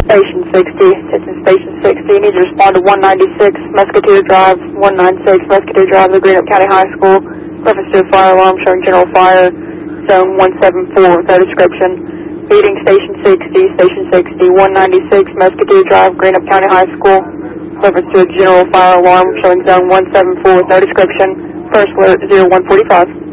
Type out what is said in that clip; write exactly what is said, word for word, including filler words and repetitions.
Station sixty, attention Station sixty, need to respond to one ninety-six Musketeer Drive, one ninety-six Musketeer Drive, the Greenup County High School. Reference to a fire alarm showing general fire, zone one seven four with no description. Meeting Station sixty, Station sixty, one ninety-six Musketeer Drive, Greenup County High School. Reference to a general fire alarm showing zone one seven four with no description. First alert zero one forty-five.